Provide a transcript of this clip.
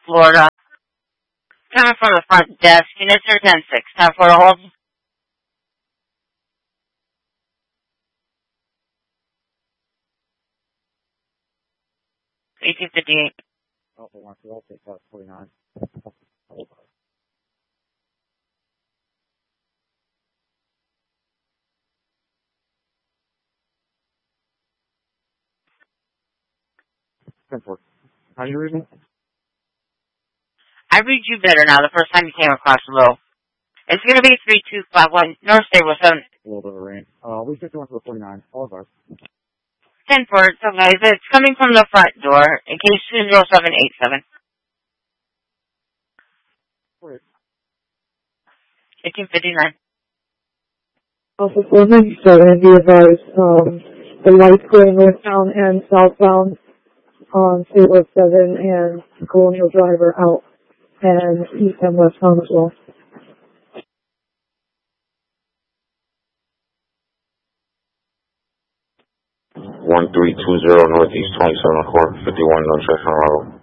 Florida. Coming from the front desk, units are 10-6. Time for a hold. 1858. Alpha 1, I'll take that 49. How do you read it? I read you better now the first time you came across the low. It's going to be 3251 North Stable 7. A little bit of rain. We 51 for the 49. All of ours. 10 for it. So guys, it's coming from the front door in case 20787. Wait. 1859. Alpha 497, be advised, the lights going northbound and southbound on Stable 7 and Colonial Drive are out, and east and westbound as well. 1320 Northeast 27 Court, 51 North Chestnut Road.